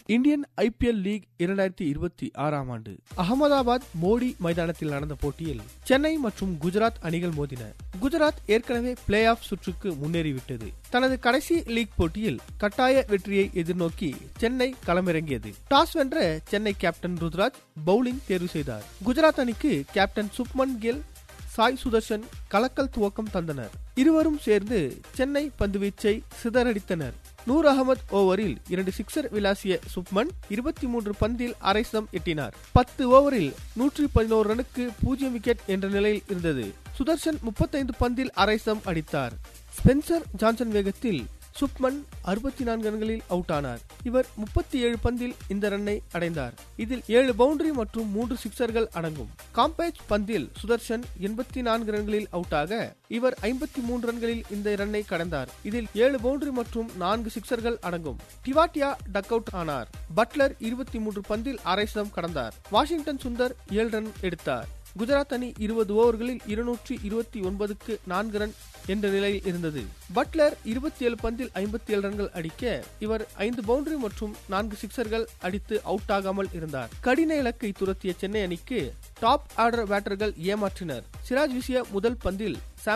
Indian IPL league 2026 ஆண்டு அகமதாபாத் மோடி மைதானத்தில் நடந்த போட்டியில் சென்னை மற்றும் குஜராத் அணிகள் மோதின. குஜராத் ஏற்கனவே பிளே ஆஃப் சுற்றுக்கு முன்னேறிவிட்டது. தனது கடைசி லீக் போட்டியில் கட்டாய வெற்றியை எதிர்நோக்கி சென்னை களமிறங்கியது. டாஸ் வென்ற சென்னை கேப்டன் ருத்ராஜ் பவுலிங் தேர்வு செய்தார். குஜராத் அணிக்கு கேப்டன் சுப்மன் கில், சாய் சுதர்ஷன் கலக்கல் துவக்கம் தந்தனர். இருவரும் சேர்ந்து சென்னை பந்துவீச்சை சிதறடித்தனர். நூர் அகமது ஓவரில் 2 சிக்ஸர் விளாசிய சுப்மன் 23 பந்தில் அரை சதம் எட்டினார். 10 ஓவரில் 111 ரனுக்கு 0 விக்கெட் என்ற நிலையில் இருந்தது. சுதர்ஷன் 35 பந்தில் அரை சதம் அடித்தார். ஸ்பென்சர் ஜான்சன் வேகத்தில் சுப்மன் 64 ரன்களில் அவுட் ஆனார். இவர் 37 பந்தில் இந்த ரன்னை அடைந்தார். இதில் 7 பவுண்டரி மற்றும் 3 சிக்ஸர்கள் அடங்கும். காம்பேஜ் பந்தில் சுதர்ஷன் 84 ரன்களில் அவுட் ஆக இவர் 53 ரன்களில் இந்த ரன்னை கடந்தார். இதில் 7 பவுண்டரி மற்றும் 4 சிக்ஸர்கள் அடங்கும். டிவாட்டியா டக் அவுட் ஆனார். பட்லர் 23 பந்தில் அரை சதம் கடந்தார். வாஷிங்டன் சுந்தர் 7 ரன் எடுத்தார். குஜராத் அணி 20 ஓவர்களில் 229க்கு 4 ரன் என்ற நிலையில் இருந்தது. பட்லர் 27 பந்தில் 57 ரன்கள் அடிக்க இவர் 5 பவுண்டரி மற்றும் 4 சிக்ஸர்கள் அடித்து அவுட் ஆகாமல் இருந்தார். கடின இலக்கை துரத்திய சென்னை அணிக்கு டாப் ஆர்டர் பேட்டர்கள் ஏமாற்றினர். சிராஜ் வீசிய முதல் பந்தில்